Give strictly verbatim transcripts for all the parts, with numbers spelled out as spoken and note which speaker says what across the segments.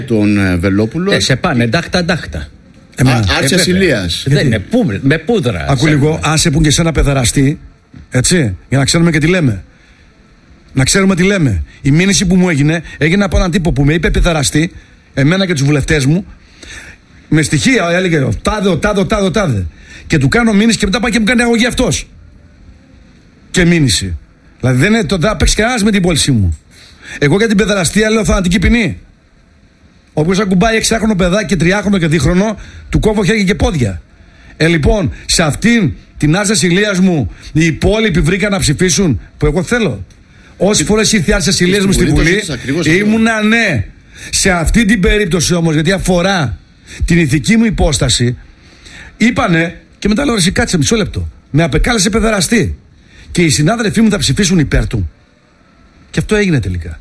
Speaker 1: τον Βελόπουλο.
Speaker 2: Ε, σε πάνε ντάχτα ντάχτα.
Speaker 1: Άρση ασυλίας.
Speaker 2: Δεν είναι πού, με πούδρα.
Speaker 3: Ακού λίγο, άσε που και σε ένα παιδεραστή, έτσι, για να ξέρουμε και τι λέμε. Να ξέρουμε τι λέμε. Η μήνυση που μου έγινε, έγινε από έναν τύπο που με είπε παιδεραστή, εμένα και τους βουλευτές μου, με στοιχεία έλεγε ο τάδε, ο τάδε, ο τάδε, ο τάδε. Και του κάνω μήνυση και μετά πάει και μου κάνει αγωγή αυτός. Και μήνυση. Δηλαδή δεν είναι, το, δεν παίξει κανένας με την πώλησή μου. Εγώ για την παιδεραστία λέω θανατική ποινή. Όποιος ακουμπάει εξάχρονο παιδάκι και τριάχρονο και δίχρονο, του κόβω χέρια και πόδια. Ε, λοιπόν, σε αυτήν την άρση ασυλίας μου, οι υπόλοιποι βρήκαν να ψηφίσουν που εγώ θέλω. Όσες φορές ήρθε η άρση ασυλίας μου στη Βουλή, ήμουνα ναι. Σε αυτή την περίπτωση όμως, γιατί αφορά την ηθική μου υπόσταση, είπανε και μετά λέω: εσύ κάτσε μισό λεπτό. Με απεκάλεσε παιδεραστή. Και οι συνάδελφοί μου θα ψηφίσουν υπέρ του. Και αυτό έγινε τελικά.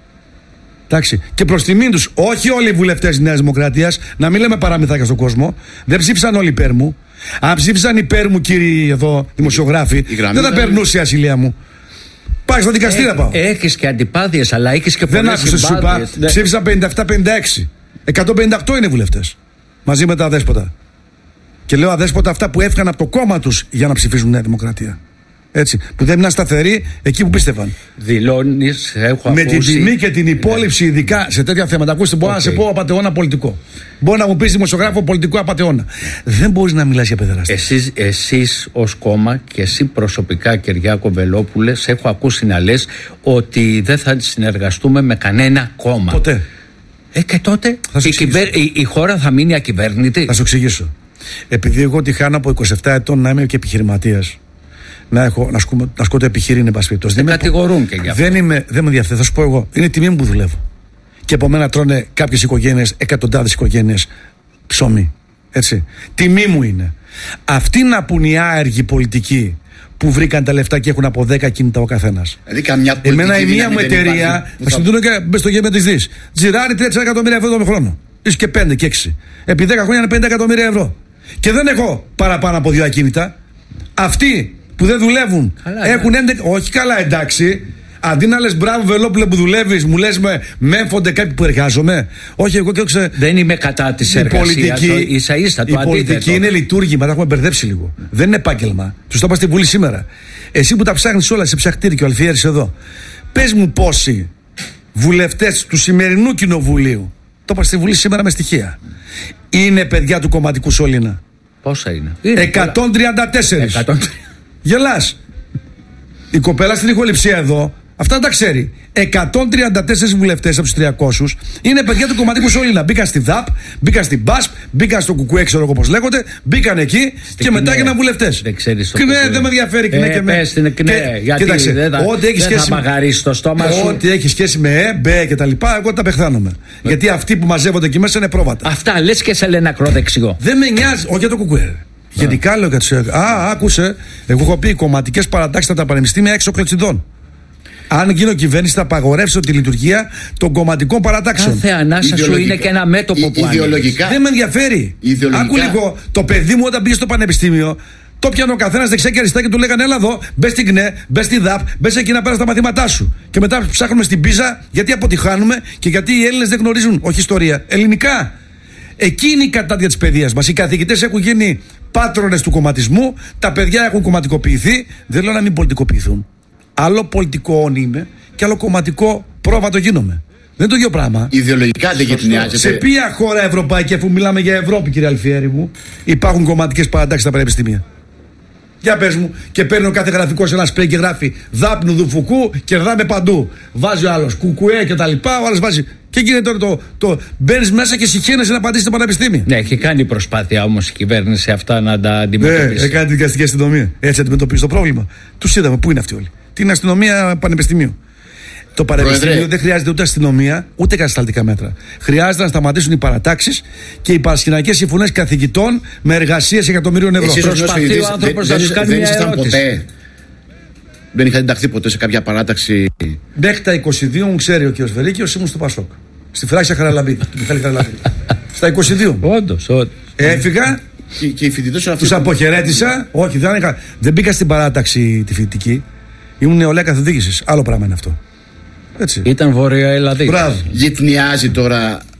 Speaker 3: Εντάξει. Και προς τιμήν τους, όχι όλοι οι βουλευτές της Νέας Δημοκρατίας, να μην λέμε παραμυθάκια στον κόσμο, δεν ψήφισαν όλοι υπέρ μου. Αν ψήφισαν υπέρ μου, κύριοι εδώ δημοσιογράφοι, δεν θα περνούσε η ασυλία μου. Πάει στο δικαστήριο να πάω.
Speaker 2: Έχεις και αντιπάθειες, αλλά έχεις και πολλές
Speaker 3: δεν άκουσες, σου είπα,
Speaker 2: ναι.
Speaker 3: Ψήφισαν πενήντα επτά πενήντα έξι. εκατόν πενήντα οκτώ είναι βουλευτές. Μαζί με τα αδέσποτα. Και λέω αδέσποτα αυτά που έφυγαν από το κόμμα τους για να ψηφίσουν Νέα Δημοκρατία. Έτσι, που δεν είναι σταθεροί εκεί που πίστευαν.
Speaker 2: Δηλώνεις, έχω
Speaker 3: με
Speaker 2: ακούσει.
Speaker 3: την τιμή και την υπόλοιψη, ειδικά σε τέτοια θέματα. Ακούστε, μπορώ okay. να σε πω απατεώνα πολιτικό. Μπορεί να μου πεις δημοσιογράφο πολιτικό απατεώνα. Δεν μπορείς να μιλάς για παιδεραστή.
Speaker 2: Εσείς, εσείς ως κόμμα και εσύ προσωπικά, Κυριάκο Βελόπουλε, σε έχω ακούσει να λες ότι δεν θα συνεργαστούμε με κανένα κόμμα.
Speaker 3: Ποτέ.
Speaker 2: Ε, και τότε η, κυβέρ... η, η χώρα θα μείνει ακυβέρνητη.
Speaker 3: Θα σου εξηγήσω. Επειδή εγώ τυχάνω από είκοσι επτά ετών να είμαι και επιχειρηματίας. Να, έχω, να, σκούμε, να σκότω επιχείρημα, εν πάση περιπτώσει.
Speaker 2: Δεν κατηγορούν και γι' αυτό.
Speaker 3: Δεν, είμαι, δεν με ενδιαφέρει, θα σου πω εγώ. Είναι η τιμή μου που δουλεύω. Και από μένα τρώνε κάποιες οικογένειες, εκατοντάδες οικογένειες ψωμί. Έτσι. Τιμή μου είναι. Αυτοί να πουν οι άεργοι πολιτικοί που βρήκαν τα λεφτά και έχουν από δέκα κινητά ο καθένας.
Speaker 1: Δηλαδή,
Speaker 3: εμένα η μία μου εταιρεία, θα σου δίνω και μπες στο γέμιο της Δης, τζιράρει τρία εκατομμύρια ευρώ το χρόνο. Ίσως και πέντε και έξι. Επί δέκα χρόνια είναι πέντε εκατομμύρια ευρώ. Και δεν έχω παραπάνω από δύο ακίνητα. Αυτοί που δεν δουλεύουν καλά, έχουν έντεκα. Όχι καλά, εντάξει. Αντί να λες μπράβο Βελόπουλε που δουλεύεις, μου λες με μέμφονται κάποιοι που εργάζομαι. Όχι, εγώ και ξε...
Speaker 2: Δεν είμαι κατά της εργασίας. Ίσα ίσα το
Speaker 3: αντίθετο. Η πολιτική είναι λειτουργήμα, τα έχουμε μπερδέψει λίγο. Δεν είναι επάγγελμα. Τους το είπα στη Βουλή σήμερα. Εσύ που τα ψάχνεις όλα σε ψαχτήρι και ο Αλφιέρης εδώ, πες μου πόσοι βουλευτές του σημερινού κοινοβουλίου, το είπα στη Βουλή σήμερα με στοιχεία, είναι παιδιά του κομματικού σωλήνα.
Speaker 2: Πόσα είναι?
Speaker 3: εκατόν τριάντα τέσσερα. Γελάς. Η κοπέλα στην ηχοληψία εδώ, αυτά τα ξέρει. εκατόν τριάντα τέσσερις βουλευτές από τους τριακόσιους είναι παιδιά του κομματικού σωλήνα. Μπήκαν στη ΔΑΠ, μπήκαν στην ΠΑΣΠ, μπήκαν στο ΚΚΕ, ξέρω εγώ πώς λέγονται, μπήκαν εκεί και μετά έγιναν βουλευτές.
Speaker 2: Δεν ξέρεις το
Speaker 3: ΚΝΕ, δεν με ενδιαφέρει ΚΝΕ και με.
Speaker 2: Πες την ΚΝΕ, γιατί
Speaker 3: κοίταξε,
Speaker 2: δεν θα,
Speaker 3: ό,τι έχει
Speaker 2: δεν
Speaker 3: σχέση
Speaker 2: θα μαγαρίσει το στόμα σου.
Speaker 3: Ό,τι έχει σχέση με Ε, ΜΠΕ και τα λοιπά, εγώ τα απεχθάνομαι. Με... Γιατί αυτοί που μαζεύονται εκεί μέσα είναι πρόβατα.
Speaker 2: Αυτά λες και σε λένε ακροδεξιό.
Speaker 3: Δεν με νοιάζει, όχι για το ΚΚΕ. Γενικά λέω κάτι. Α, άκουσε. Εγώ έχω πει κομματικές παρατάξεις από τα πανεπιστήμια έξω κλετσιδών. Αν γίνω κυβέρνηση, θα απαγορεύσω τη λειτουργία των κομματικών παρατάξεων.
Speaker 2: Κάθε ανάσα σου είναι και ένα μέτωπο που
Speaker 1: ιδεολογικά.
Speaker 3: Δεν με ενδιαφέρει. Άκου λίγο. Το παιδί μου όταν πήγε στο πανεπιστήμιο, το πιανε ο καθένας δεξιά και αριστερά και του λέγανε: έλα εδώ, μπες στην ΚΝΕ, μπες στη ΔΑΠ, μπες εκεί να πέρας τα μαθήματά σου. Και μετά ψάχνουμε στην Πίζα γιατί αποτυχάνουμε και γιατί οι Έλληνες δεν γνωρίζουν, όχι ιστορία, ελληνικά. Εκείνη η κατάδια της παιδείας μας. Οι καθηγητές έχουν γίνει πάτρονες του κομματισμού, τα παιδιά έχουν κομματικοποιηθεί. Δεν λέω να μην πολιτικοποιηθούν. Άλλο πολιτικό είμαι και άλλο κομματικό πρόβατο γίνομαι. Δεν είναι το ίδιο πράγμα.
Speaker 1: Ιδεολογικά δεν γετνιάζεται.
Speaker 3: Σε ποια χώρα ευρωπαϊκή, αφού μιλάμε για Ευρώπη, κύριε Αλφιέρη μου, υπάρχουν κομματικές παρατάξεις στα πανεπιστήμια? Για πες μου, και παίρνει ο κάθε γραφικός ένα σπρέι και γράφει Δάπνου Δουφουκού, κερδάμε παντού. Βάζει ο άλλος Κουκουέ και τα λοιπά, ο άλλος βάζει. Και γίνεται τώρα το. το μπαίνεις μέσα και συχαίνεσαι να απαντήσεις στο πανεπιστήμιο.
Speaker 2: Ναι, έχει κάνει προσπάθεια όμως η κυβέρνηση αυτά να τα αντιμετωπίσει.
Speaker 3: Ναι, έκανε τη δικαστική αστυνομία. Έτσι αντιμετωπίζει το πρόβλημα. Τους είδαμε, πού είναι αυτοί όλοι. Την αστυνομία πανεπιστημίου. Το πανεπιστήμιο Προεδρέ. Δεν χρειάζεται ούτε αστυνομία ούτε κατασταλτικά μέτρα. Χρειάζεται να σταματήσουν οι παρατάξεις και οι παρασκηνιακές συμφωνίες καθηγητών με εργασίες εκατομμυρίων ευρώ.
Speaker 1: Εσείς
Speaker 2: προσπαθεί ο άνθρωπος να τους κάνει
Speaker 1: δεν
Speaker 2: μια
Speaker 1: ήσασταν
Speaker 2: ερώτηση.
Speaker 1: Ποτέ. Δεν είχατε ενταχθεί ποτέ σε κάποια παράταξη?
Speaker 3: Μέχρι τα είκοσι δύο μου ξέρει ο κ. Βερίκιος, ήμουν στο Πασόκ. Στη φράξια Χαραλαμπίδη. Στα είκοσι δύο.
Speaker 2: Όντως, όντως.
Speaker 3: Έφυγα.
Speaker 1: Και, και οι φοιτητές
Speaker 3: τους αποχαιρέτησα. Όχι, δεν, είχα, δεν μπήκα στην παράταξη τη φοιτητική. Ήμουν νεολαία καθοδήγησης. Άλλο πράγμα είναι αυτό. Έτσι.
Speaker 2: Ήταν Βόρεια Ελλάδα.
Speaker 1: Μπράβο. Γυτνιάζει τώρα